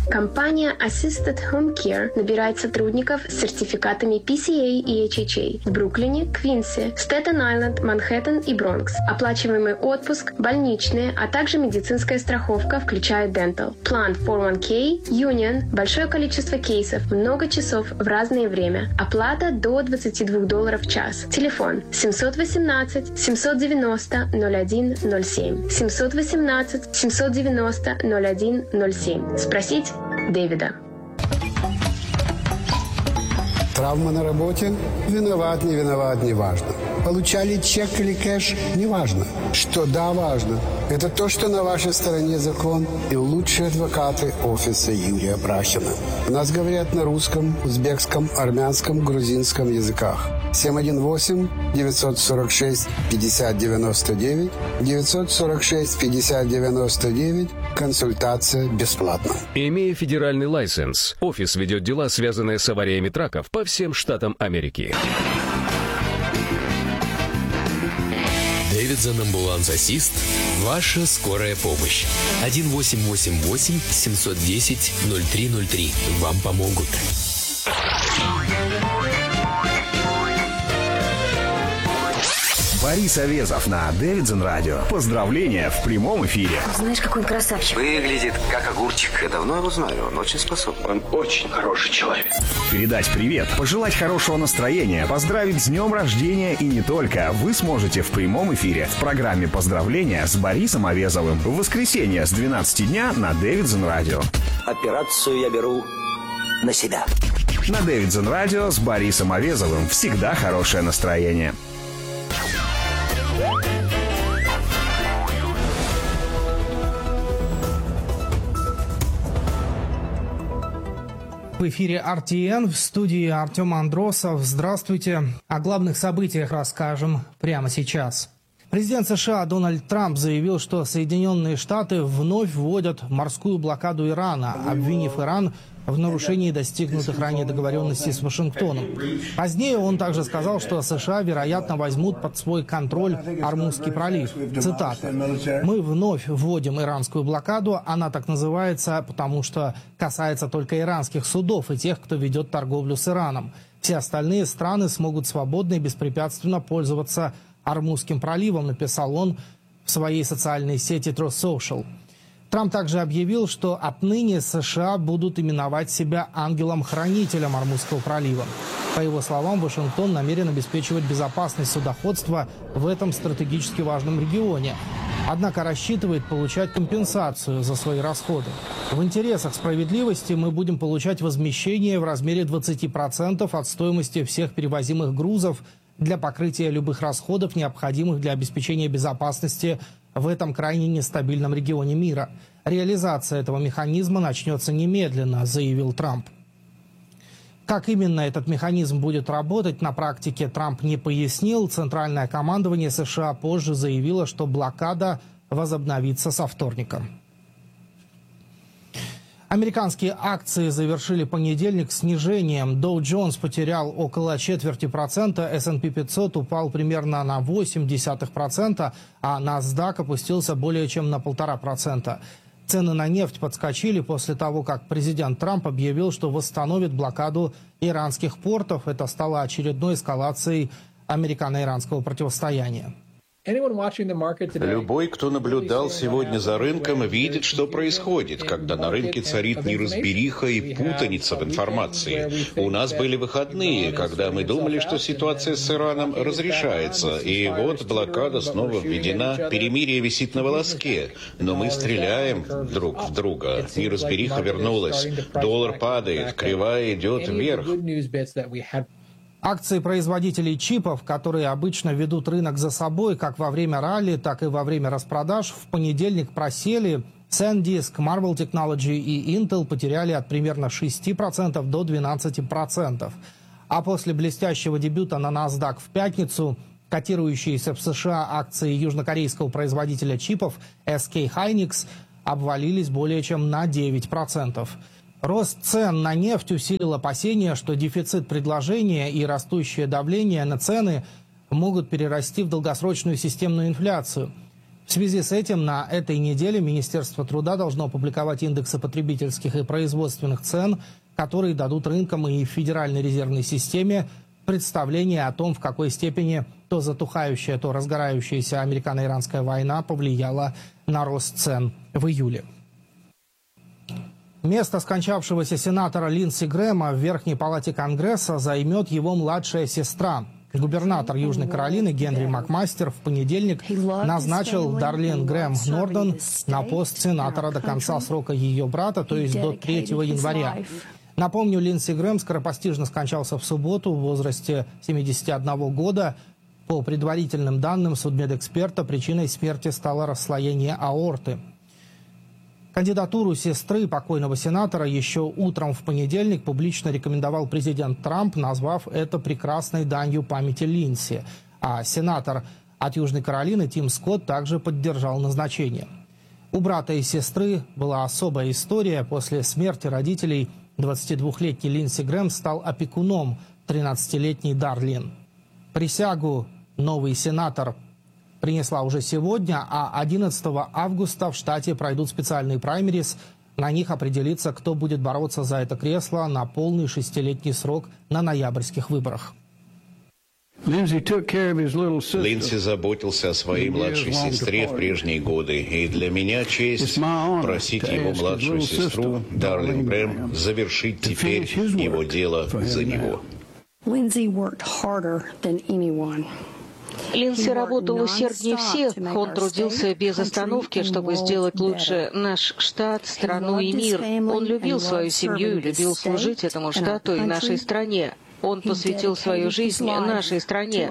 Компания Assisted Home Care набирает сотрудников с сертификатами PCA и HHA в Бруклине, Квинсе, Стэттен-Айленд, Манхэттен и Бронкс. Оплачиваемый отпуск, больничные, а также медицинская страховка, включая Dental. План 401k, Union, большое количество кейсов, много часов в разное время. Оплата до $22 в час. Телефон 718-790-0107. 718-790-0107. Спросить Дэвида. Травма на работе? Виноват, не виноват, не важно. Получали чек или кэш? Не важно. Что да, важно. Это то, что на вашей стороне закон и лучшие адвокаты офиса Юрия Брахина. У нас говорят на русском, узбекском, армянском, грузинском языках. 718-946-5099, 946-5099. Консультация бесплатна. Имея федеральный лайсенс, офис ведет дела, связанные с авариями траков по всем штатам Америки. Дэвидсон Ambulance Assist. Ваша скорая помощь. 1888-710-0303. Вам помогут. Борис Авезов на Дэвидсон Радио. Поздравления в прямом эфире. Знаешь, какой он красавчик. Выглядит как огурчик. Я давно его знаю. Он очень способен. Он очень хороший человек. Передать привет, пожелать хорошего настроения, поздравить с днем рождения и не только. Вы сможете в прямом эфире в программе «Поздравления» с Борисом Авезовым в воскресенье с 12 дня на Дэвидсон Радио. Операцию я беру на себя. На Дэвидсон Радио с Борисом Авезовым всегда хорошее настроение. В эфире RTN, в студии Артем Андросов. Здравствуйте. О главных событиях расскажем прямо сейчас. Президент США Дональд Трамп заявил, что Соединенные Штаты вновь вводят морскую блокаду Ирана, обвинив Иран в нарушении достигнутых ранее договоренностей с Вашингтоном. Позднее он также сказал, что США, вероятно, возьмут под свой контроль Ормузский пролив. Цитата. «Мы вновь вводим иранскую блокаду. Она так называется, потому что касается только иранских судов и тех, кто ведет торговлю с Ираном. Все остальные страны смогут свободно и беспрепятственно пользоваться Ормузским проливом», написал он в своей социальной сети Truth Social. Трамп также объявил, что отныне США будут именовать себя ангелом-хранителем Ормузского пролива. По его словам, Вашингтон намерен обеспечивать безопасность судоходства в этом стратегически важном регионе. Однако рассчитывает получать компенсацию за свои расходы. В интересах справедливости мы будем получать возмещение в размере 20% от стоимости всех перевозимых грузов для покрытия любых расходов, необходимых для обеспечения безопасности в этом крайне нестабильном регионе мира. Реализация этого механизма начнется немедленно, заявил Трамп. Как именно этот механизм будет работать на практике, Трамп не пояснил. Центральное командование США позже заявило, что блокада возобновится со вторника. Американские акции завершили понедельник снижением. Dow Jones потерял около 0,25%, S&P 500 упал примерно на 0,8%, а NASDAQ опустился более чем на 1,5%. Цены на нефть подскочили после того, как президент Трамп объявил, что восстановит блокаду иранских портов. Это стало очередной эскалацией американо-иранского противостояния. Любой, кто наблюдал сегодня за рынком, видит, что происходит, когда на рынке царит неразбериха и путаница в информации. У нас были выходные, когда мы думали, что ситуация с Ираном разрешается, и вот блокада снова введена, перемирие висит на волоске, но мы стреляем друг в друга. Неразбериха вернулась, доллар падает, кривая идет вверх. Акции производителей чипов, которые обычно ведут рынок за собой как во время ралли, так и во время распродаж, в понедельник просели. SanDisk, Marvell Technology и Intel потеряли от примерно 6% до 12%. А после блестящего дебюта на NASDAQ в пятницу, котирующиеся в США акции южнокорейского производителя чипов SK Hynix обвалились более чем на 9%. Рост цен на нефть усилил опасения, что дефицит предложения и растущее давление на цены могут перерасти в долгосрочную системную инфляцию. В связи с этим на этой неделе Министерство труда должно опубликовать индексы потребительских и производственных цен, которые дадут рынкам и Федеральной резервной системе представление о том, в какой степени то затухающая, то разгорающаяся американо-иранская война повлияла на рост цен в июле. Место скончавшегося сенатора Линдси Грэма в Верхней палате Конгресса займет его младшая сестра. Губернатор Южной Каролины Генри Макмастер в понедельник назначил Дарлин Грэм Норден на пост сенатора до конца срока ее брата, то есть до 3 января. Напомню, Линдси Грэм скоропостижно скончался в субботу в возрасте 71 года. По предварительным данным судмедэксперта, причиной смерти стало расслоение аорты. Кандидатуру сестры покойного сенатора еще утром в понедельник публично рекомендовал президент Трамп, назвав это прекрасной данью памяти Линдси. А сенатор от Южной Каролины Тим Скотт также поддержал назначение. У брата и сестры была особая история. После смерти родителей 22-летний Линдси Грэм стал опекуном 13-летней Дарлин. Присягу новый сенатор принесла уже сегодня, а 11 августа в штате пройдут специальные праймериз. На них определится, кто будет бороться за это кресло на полный 6-летний срок на ноябрьских выборах. Линдси заботился о своей младшей сестре в прежние годы, и для меня честь просить его младшую сестру, Дарлин Грэм, завершить теперь его дело за него. Линдси работал усерднее всех. Он трудился без остановки, чтобы сделать лучше наш штат, страну и мир. Он любил свою семью и любил служить этому штату и нашей стране. Он посвятил свою жизнь нашей стране.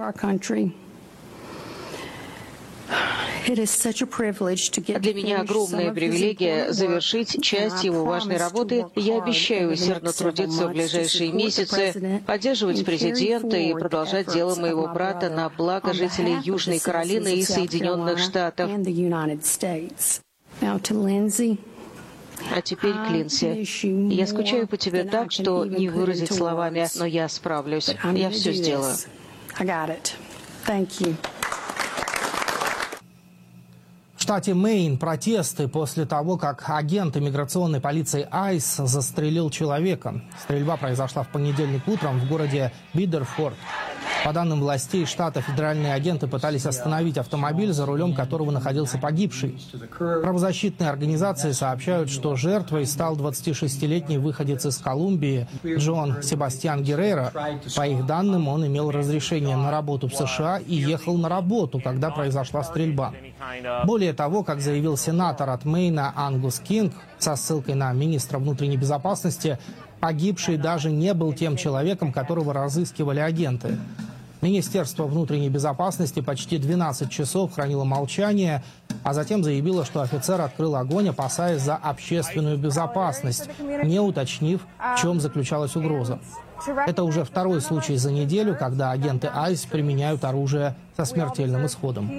Для меня огромная привилегия завершить часть его важной работы. Я обещаю усердно трудиться в ближайшие месяцы, поддерживать президента и продолжать дело моего брата на благо жителей Южной Каролины и Соединенных Штатов. А теперь к Линдси. Я скучаю по тебе так, что не выразить словами, но я справлюсь. Я все сделаю. В штате Мэйн протесты после того, как агент иммиграционной полиции ICE застрелил человека. Стрельба произошла в понедельник утром в городе Бидерфорд. По данным властей штата, федеральные агенты пытались остановить автомобиль, за рулем которого находился погибший. Правозащитные организации сообщают, что жертвой стал 26-летний выходец из Колумбии Джон Себастьян Геррера. По их данным, он имел разрешение на работу в США и ехал на работу, когда произошла стрельба. Более того, как заявил сенатор от Мэйна Ангус Кинг со ссылкой на министра внутренней безопасности, погибший даже не был тем человеком, которого разыскивали агенты. Министерство внутренней безопасности почти 12 часов хранило молчание, а затем заявило, что офицер открыл огонь, опасаясь за общественную безопасность, не уточнив, в чем заключалась угроза. Это уже второй случай за неделю, когда агенты ICE применяют оружие со смертельным исходом.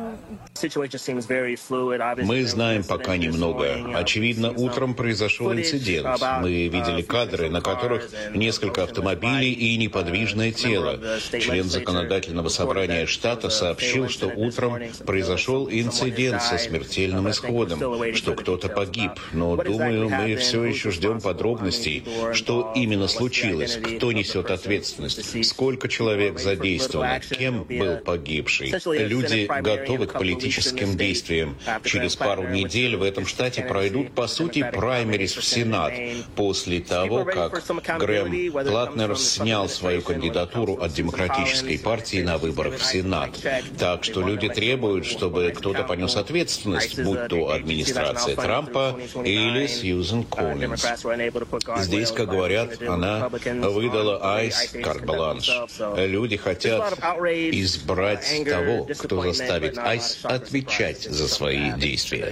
Мы знаем пока немного. Очевидно, утром произошел инцидент. Мы видели кадры, на которых несколько автомобилей и неподвижное тело. Член законодательного собрания штата сообщил, что утром произошел инцидент со смертельным исходом, что кто-то погиб. Но, думаю, мы все еще ждем подробностей, что именно случилось, кто несет ответственность, сколько человек задействовано, кем был погибший. Люди готовы к политическим действиям. Через пару недель в этом штате пройдут, по сути, праймериз в Сенат, после того, как Грэм Платнер снял свою кандидатуру от Демократической партии на выборах в Сенат. Так что люди требуют, чтобы кто-то понес ответственность, будь то администрация Трампа или Сьюзен Коллинз. Здесь, как говорят, она выдала ICE карт-бланш. Люди хотят избрать того, кто заставит ICE отвечать за свои действия.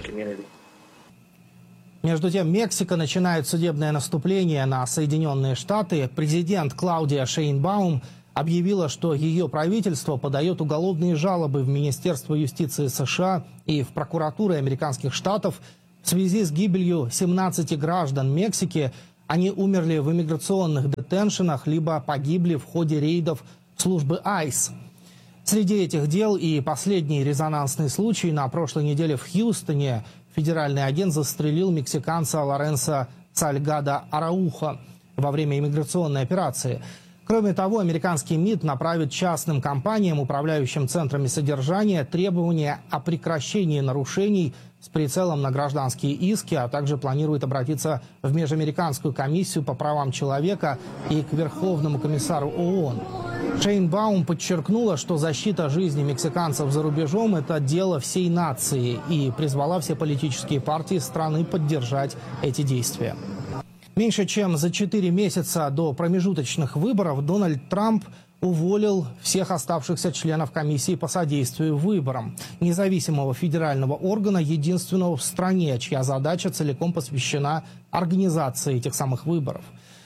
Между тем, Мексика начинает судебное наступление на Соединенные Штаты. Президент Клаудия Шейнбаум объявила, что ее правительство подает уголовные жалобы в Министерство юстиции США и в прокуратуры американских штатов в связи с гибелью 17 граждан Мексики. Они умерли в иммиграционных детеншенах, либо погибли в ходе рейдов службы ICE. Среди этих дел и последний резонансный случай. На прошлой неделе в Хьюстоне федеральный агент застрелил мексиканца Лоренсо Сальгадо Араухо во время иммиграционной операции. Кроме того, американский МИД направит частным компаниям, управляющим центрами содержания, требования о прекращении нарушений с прицелом на гражданские иски, а также планирует обратиться в Межамериканскую комиссию по правам человека и к Верховному комиссару ООН. Шейнбаум подчеркнула, что защита жизни мексиканцев за рубежом – это дело всей нации, и призвала все политические партии страны поддержать эти действия. Меньше чем за 4 месяца до промежуточных выборов Дональд Трамп уволил всех оставшихся членов комиссии по содействию выборам, независимого федерального органа, единственного в стране, чья задача целиком посвящена организации этих самых выборов.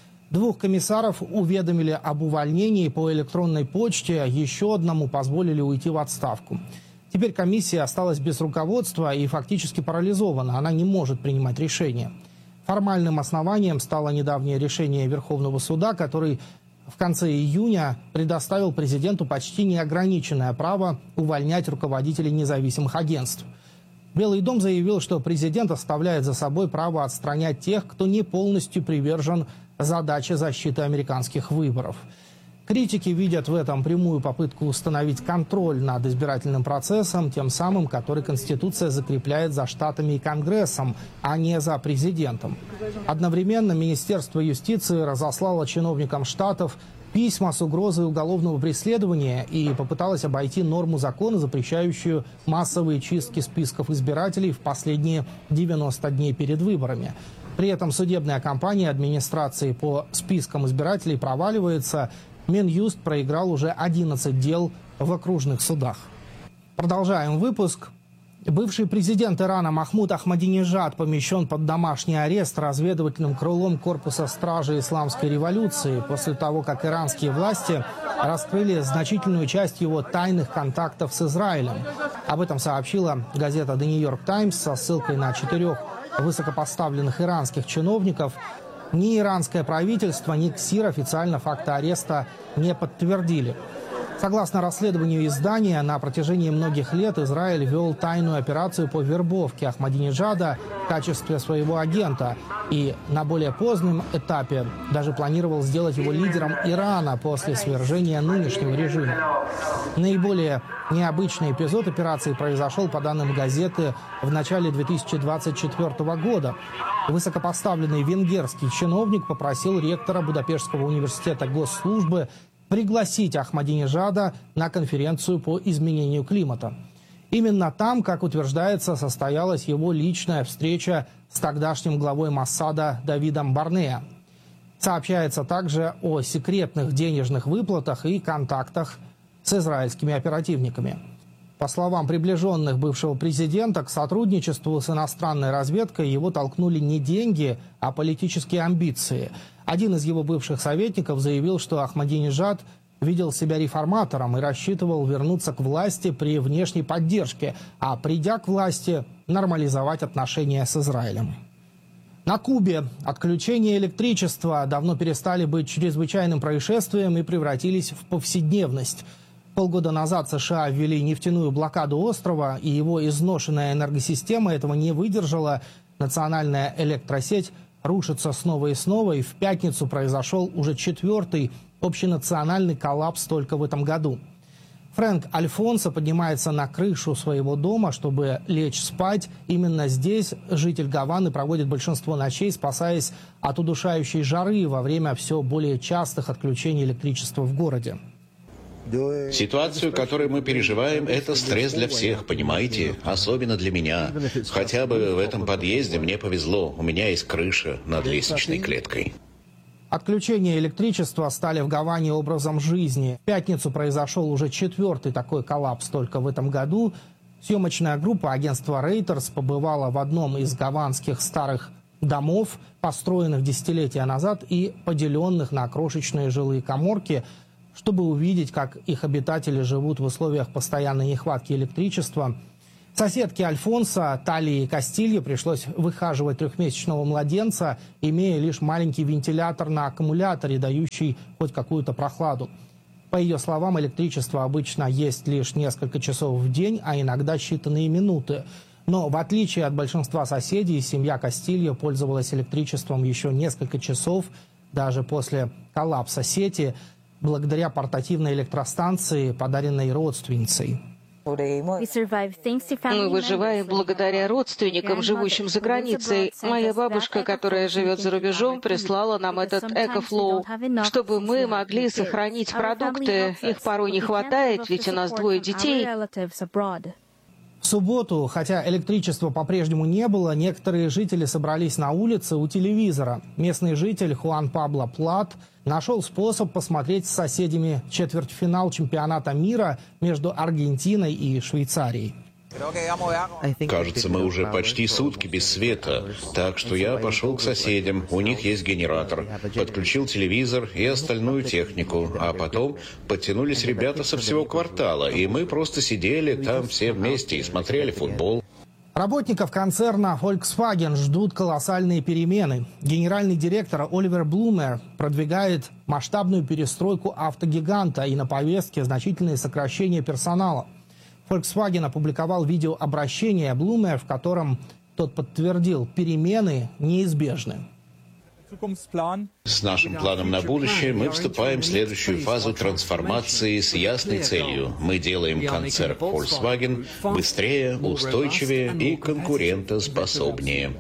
2 комиссаров уведомили об увольнении по электронной почте, еще одному позволили уйти в отставку. Теперь комиссия осталась без руководства и фактически парализована, она не может принимать решения. Формальным основанием стало недавнее решение Верховного суда, который в конце июня предоставил президенту почти неограниченное право увольнять руководителей независимых агентств. Белый дом заявил, что президент оставляет за собой право отстранять тех, кто не полностью привержен задаче защиты американских выборов. Критики видят в этом прямую попытку установить контроль над избирательным процессом, тем самым, который Конституция закрепляет за штатами и Конгрессом, а не за президентом. Одновременно Министерство юстиции разослало чиновникам штатов письма с угрозой уголовного преследования и попыталось обойти норму закона, запрещающую массовые чистки списков избирателей в последние 90 дней перед выборами. При этом судебная кампания администрации по спискам избирателей проваливается. Минюст проиграл уже 11 дел в окружных судах. Продолжаем выпуск. Бывший президент Ирана Махмуд Ахмадинежад помещен под домашний арест разведывательным крылом Корпуса стражи Исламской революции после того, как иранские власти раскрыли значительную часть его тайных контактов с Израилем. Об этом сообщила газета The New York Times со ссылкой на 4 высокопоставленных иранских чиновников. Ни иранское правительство, ни КСИР официально факты ареста не подтвердили. Согласно расследованию издания, на протяжении многих лет Израиль вел тайную операцию по вербовке Ахмадинежада в качестве своего агента и на более позднем этапе даже планировал сделать его лидером Ирана после свержения нынешнего режима. Наиболее необычный эпизод операции произошел, по данным газеты, в начале 2024 года. Высокопоставленный венгерский чиновник попросил ректора Будапештского университета госслужбы пригласить Ахмадинежада на конференцию по изменению климата. Именно там, как утверждается, состоялась его личная встреча с тогдашним главой Моссада Давидом Барнеа. Сообщается также о секретных денежных выплатах и контактах с израильскими оперативниками. По словам приближенных бывшего президента, к сотрудничеству с иностранной разведкой его толкнули не деньги, а политические амбиции. Один из его бывших советников заявил, что Ахмадинежад видел себя реформатором и рассчитывал вернуться к власти при внешней поддержке, а придя к власти, нормализовать отношения с Израилем. На Кубе отключение электричества давно перестали быть чрезвычайным происшествием и превратились в повседневность. Полгода назад США ввели нефтяную блокаду острова, и его изношенная энергосистема этого не выдержала. Национальная электросеть рушится снова и снова, и в пятницу произошел уже 4-й общенациональный коллапс только в этом году. Фрэнк Альфонсо поднимается на крышу своего дома, чтобы лечь спать. Именно здесь житель Гаваны проводит большинство ночей, спасаясь от удушающей жары во время все более частых отключений электричества в городе. Ситуацию, которую мы переживаем, это стресс для всех, понимаете? Особенно для меня. Хотя бы в этом подъезде мне повезло. У меня есть крыша над лестничной клеткой. Отключения электричества стали в Гаване образом жизни. В пятницу произошел уже 4-й такой коллапс только в этом году. Съемочная группа агентства Reuters побывала в одном из гаванских старых домов, построенных десятилетия назад и поделенных на крошечные жилые каморки, чтобы увидеть, как их обитатели живут в условиях постоянной нехватки электричества. Соседке Альфонсо, Талии Кастильо, пришлось выхаживать 3-месячного младенца, имея лишь маленький вентилятор на аккумуляторе, дающий хоть какую-то прохладу. По ее словам, электричество обычно есть лишь несколько часов в день, а иногда считанные минуты. Но в отличие от большинства соседей, семья Кастильо пользовалась электричеством еще несколько часов, даже после коллапса сети, благодаря портативной электростанции, подаренной родственницей. Мы выживаем благодаря родственникам, живущим за границей. Моя бабушка, которая живет за рубежом, прислала нам этот экофлоу, чтобы мы могли сохранить продукты. Их порой не хватает, ведь у нас 2 детей. В субботу, хотя электричества по-прежнему не было, некоторые жители собрались на улице у телевизора. Местный житель Хуан Пабло Плат нашел способ посмотреть с соседями четвертьфинал чемпионата мира между Аргентиной и Швейцарией. Кажется, мы уже почти сутки без света, так что я пошел к соседям, у них есть генератор, подключил телевизор и остальную технику, а потом подтянулись ребята со всего квартала, и мы просто сидели там все вместе и смотрели футбол. Работников концерна Volkswagen ждут колоссальные перемены. Генеральный директор Оливер Блумер продвигает масштабную перестройку автогиганта и на повестке значительные сокращения персонала. Volkswagen опубликовал видеообращение Блумер, в котором тот подтвердил, перемены неизбежны. С нашим планом на будущее мы вступаем в следующую фазу трансформации с ясной целью. Мы делаем концерн Volkswagen быстрее, устойчивее и конкурентоспособнее.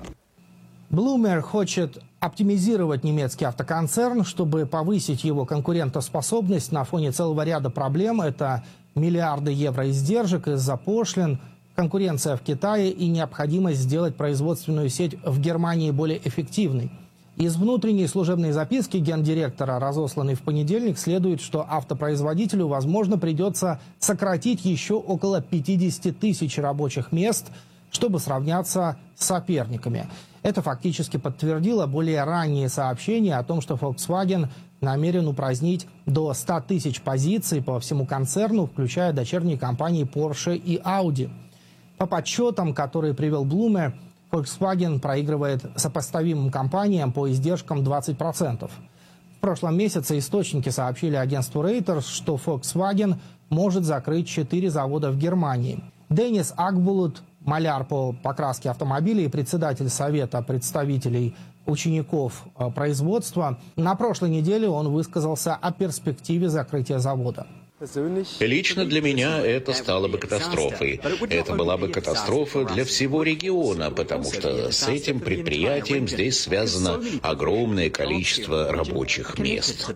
Блумер хочет оптимизировать немецкий автоконцерн, чтобы повысить его конкурентоспособность на фоне целого ряда проблем. Это миллиарды евро издержек из-за пошлин, конкуренция в Китае и необходимость сделать производственную сеть в Германии более эффективной. Из внутренней служебной записки гендиректора, разосланной в понедельник, следует, что автопроизводителю, возможно, придется сократить еще около 50 тысяч рабочих мест, чтобы сравняться с соперниками. Это фактически подтвердило более ранние сообщения о том, что Volkswagen намерен упразднить до 100 тысяч позиций по всему концерну, включая дочерние компании Porsche и Audi. По подсчетам, которые привел Блумер, Volkswagen проигрывает сопоставимым компаниям по издержкам 20%. В прошлом месяце источники сообщили агентству Reuters, что Volkswagen может закрыть 4 завода в Германии. Денис Акбулут, маляр по покраске автомобилей и председатель Совета представителей учеников производства, на прошлой неделе он высказался о перспективе закрытия завода. Лично для меня это стало бы катастрофой. Это была бы катастрофа для всего региона, потому что с этим предприятием здесь связано огромное количество рабочих мест.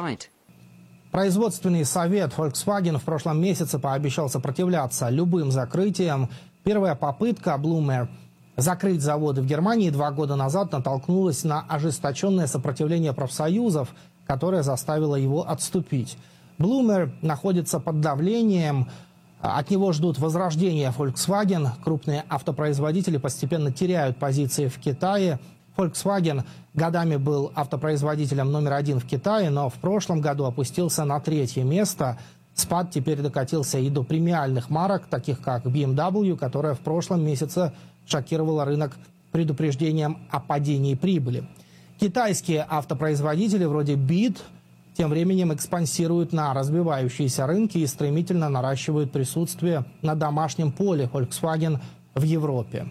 Производственный совет Volkswagen в прошлом месяце пообещал сопротивляться любым закрытиям. Первая попытка Блумер закрыть заводы в Германии 2 года назад натолкнулась на ожесточенное сопротивление профсоюзов, которое заставило его отступить. Блумер находится под давлением, от него ждут возрождения Volkswagen. Крупные автопроизводители постепенно теряют позиции в Китае. Volkswagen годами был автопроизводителем номер 1 в Китае, но в прошлом году опустился на 3-е место. Спад теперь докатился и до премиальных марок, таких как BMW, которая в прошлом месяце шокировала рынок предупреждением о падении прибыли. Китайские автопроизводители вроде BYD тем временем экспансируют на развивающиеся рынки и стремительно наращивают присутствие на домашнем поле Volkswagen в Европе.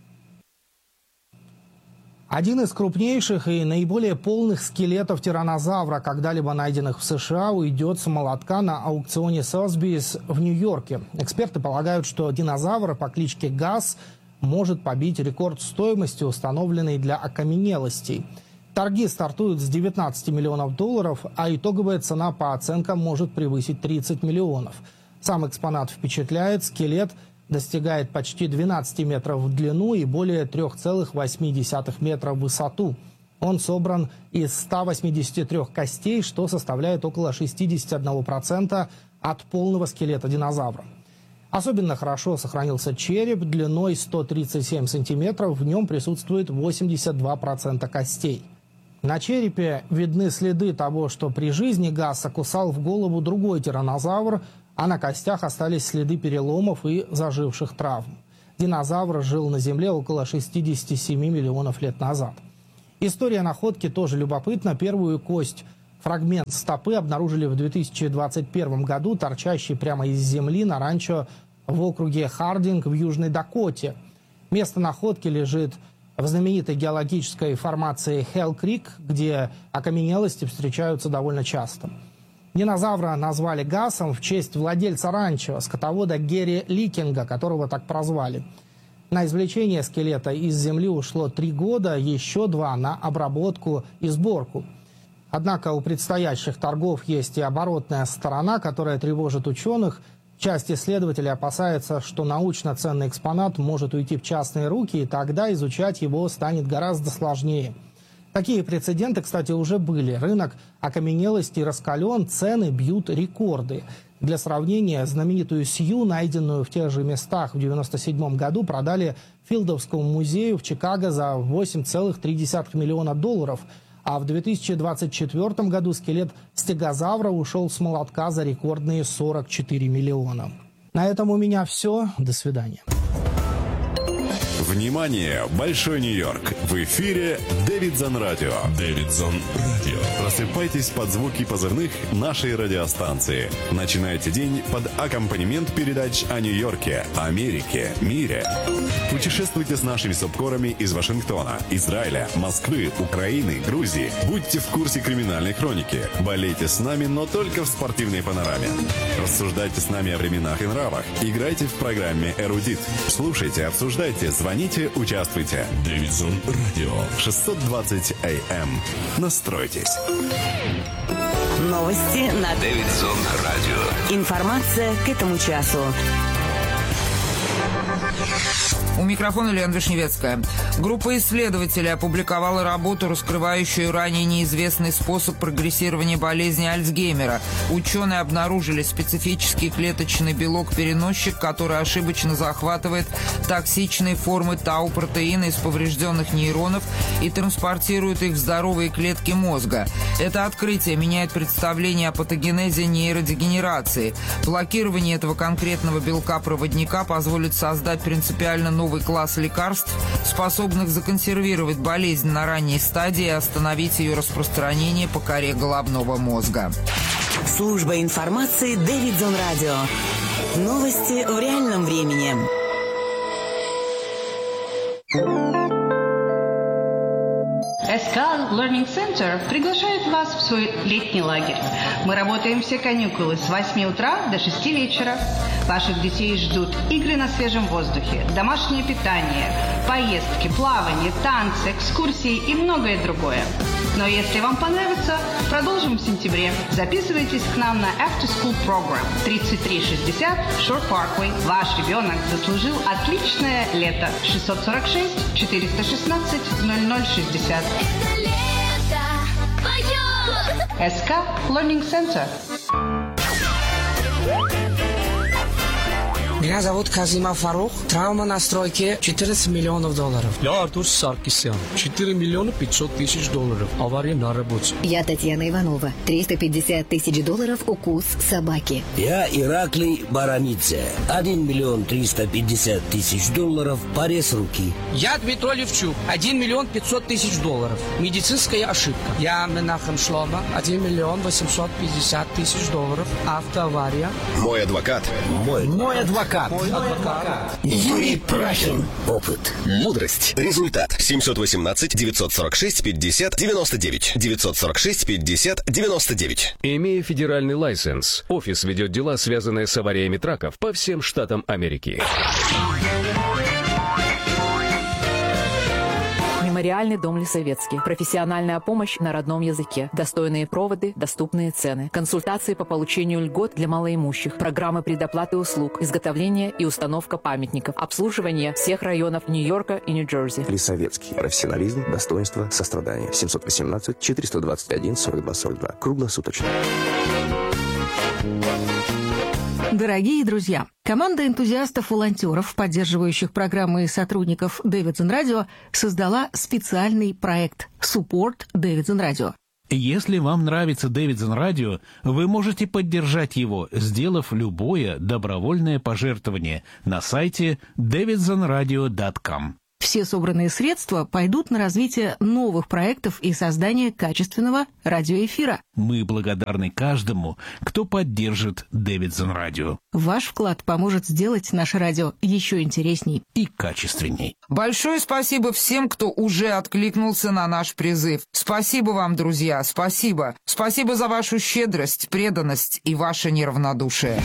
Один из крупнейших и наиболее полных скелетов тираннозавра, когда-либо найденных в США, уйдет с молотка на аукционе Sotheby's в Нью-Йорке. Эксперты полагают, что динозавр по кличке Газ может побить рекорд стоимости, установленный для окаменелостей. Торги стартуют с $19 миллионов, а итоговая цена по оценкам может превысить 30 миллионов. Сам экспонат впечатляет, скелет достигает почти 12 метров в длину и более 3,8 метра в высоту. Он собран из 183 костей, что составляет около 61% от полного скелета динозавра. Особенно хорошо сохранился череп длиной 137 сантиметров, в нем присутствует 82% костей. На черепе видны следы того, что при жизни Гасса кусал в голову другой тираннозавр, а на костях остались следы переломов и заживших травм. Динозавр жил на Земле около 67 миллионов лет назад. История находки тоже любопытна. Первую кость Фрагмент стопы обнаружили в 2021 году, торчащий прямо из земли на ранчо в округе Хардинг в Южной Дакоте. Место находки лежит в знаменитой геологической формации Хелл-Крик, где окаменелости встречаются довольно часто. Динозавра назвали Гасом в честь владельца ранчо, скотовода Герри Ликинга, которого так прозвали. На извлечение скелета из земли ушло 3 года, еще 2 на обработку и сборку. Однако у предстоящих торгов есть и оборотная сторона, которая тревожит ученых. Часть исследователей опасается, что научно ценный экспонат может уйти в частные руки, и тогда изучать его станет гораздо сложнее. Такие прецеденты, кстати, уже были. Рынок окаменелостей раскален, цены бьют рекорды. Для сравнения, знаменитую Сью, найденную в тех же местах в 1997 году, продали Филдовскому музею в Чикаго за $8,3 миллиона. А в 2024 году скелет стегозавра ушел с молотка за рекордные 44 миллиона. На этом у меня все. До свидания. Внимание, Большой Нью-Йорк. В эфире Дэвидсон Радио. Дэвидсон Радио. Просыпайтесь под звуки позывных нашей радиостанции. Начинайте день под аккомпанемент передач о Нью-Йорке, Америке, мире. Путешествуйте с нашими субкорами из Вашингтона, Израиля, Москвы, Украины, Грузии. Будьте в курсе криминальной хроники. Болейте с нами, но только в спортивной панораме. Рассуждайте с нами о временах и нравах. Играйте в программе «Эрудит». Слушайте, обсуждайте, звоните, участвуйте. Дэвидсон Радио. 620 АМ. Настройтесь. Новости на Дэвидсон Радио. Информация к этому часу. У микрофона Лена Вишневецкая. Группа исследователей опубликовала работу, раскрывающую ранее неизвестный способ прогрессирования болезни Альцгеймера. Ученые обнаружили специфический клеточный белок-переносчик, который ошибочно захватывает токсичные формы тау-протеина из поврежденных нейронов и транспортирует их в здоровые клетки мозга. Это открытие меняет представление о патогенезе нейродегенерации. Блокирование этого конкретного белка-проводника позволит создать принципиально новый класс лекарств, способных законсервировать болезнь на ранней стадии и остановить ее распространение по коре головного мозга. Служба информации Дэвидсон Радио. Новости в реальном времени. СК Learning Center приглашает вас в свой летний лагерь. Мы работаем все каникулы с 8 утра до 6 вечера. Ваших детей ждут игры на свежем воздухе, домашнее питание, поездки, плавание, танцы, экскурсии и многое другое. Но если вам понравится, продолжим в сентябре. Записывайтесь к нам на After School Program 3360 Shore Parkway. Ваш ребенок заслужил отличное лето. 646 416 0060. СК Learning Center. Меня зовут Казимов Фарух. Травма на стройке $14 миллионов. Я Артур Саркисян. $4 миллиона 500 тысяч. Авария на работе. Я Татьяна Иванова. $350 тысяч. Укус собаки. Я Ираклий Баранидзе. $1 миллион 350 тысяч. Порез руки. Я Дмитрий Левчук. $1 миллион 500 тысяч. Медицинская ошибка. Я Менахем Шлома. $1 миллион 850 тысяч. Автоавария. Мой адвокат. Мой адвокат. Юрий Прахин. Опыт. Мудрость. Результат. 718-946-50-99. 946-50-99. Имея федеральный лайсенс, офис ведет дела, связанные с авариями траков по всем штатам Америки. Мемориальный дом Лисовецкий. Профессиональная помощь на родном языке. Достойные проводы, доступные цены. Консультации по получению льгот для малоимущих. Программы предоплаты услуг. Изготовление и установка памятников. Обслуживание всех районов Нью-Йорка и Нью-Джерси. Лисовецкий. Профессионализм, достоинство, сострадание. 718-421-4242. Круглосуточно. Дорогие друзья, команда энтузиастов-волонтеров, поддерживающих программы и сотрудников Дэвидсон Радио, создала специальный проект «Support Дэвидсон Радио». Если вам нравится Дэвидсон Радио, вы можете поддержать его, сделав любое добровольное пожертвование на сайте davidsonradio.com. Все собранные средства пойдут на развитие новых проектов и создание качественного радиоэфира. Мы благодарны каждому, кто поддержит Дэвидсон Радио. Ваш вклад поможет сделать наше радио еще интересней и качественней. Большое спасибо всем, кто уже откликнулся на наш призыв. Спасибо вам, друзья, спасибо. Спасибо за вашу щедрость, преданность и ваше неравнодушие.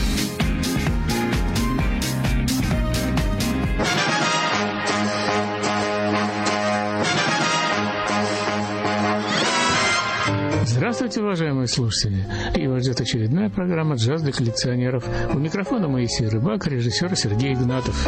Здравствуйте, уважаемые слушатели! И вас ждет очередная программа «Джаз для коллекционеров». У микрофона Моисей Рыбак, режиссер Сергей Игнатов.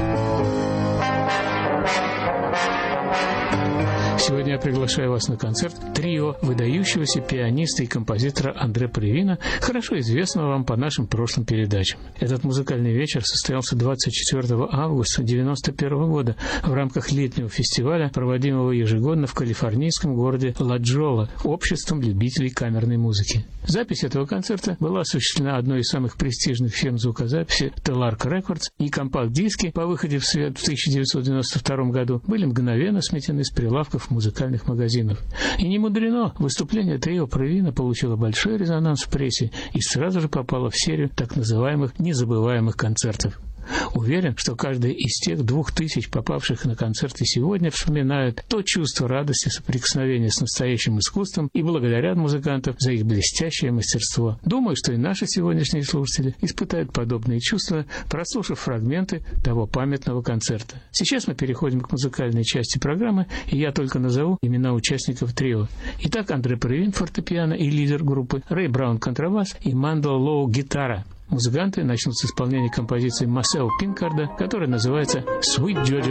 Сегодня я приглашаю вас на концерт трио выдающегося пианиста и композитора Андре Превина, хорошо известного вам по нашим прошлым передачам. Этот музыкальный вечер состоялся 24 августа 1991 года в рамках летнего фестиваля, проводимого ежегодно в калифорнийском городе Ла-Джола обществом любителей камерной музыки. Запись этого концерта была осуществлена одной из самых престижных фирм звукозаписи Telarc Records, и компакт-диски по выходе в свет в 1992 году были мгновенно сметены с прилавков музыкальных магазинов. И не мудрено, выступление трио Превина получило большой резонанс в прессе и сразу же попало в серию так называемых незабываемых концертов. Уверен, что каждый из тех 2000 попавших на концерты сегодня вспоминает то чувство радости соприкосновения с настоящим искусством и благодарят музыкантов за их блестящее мастерство. Думаю, что и наши сегодняшние слушатели испытают подобные чувства, прослушав фрагменты того памятного концерта. Сейчас мы переходим к музыкальной части программы, и я только назову имена участников трио. Итак, Андре Превин – фортепиано и лидер группы, Рэй Браун – контрабас и Мандел Лоу – гитара. Музыканты начнут с исполнения композиции Массео Пинкарда, которая называется «Sweet Georgia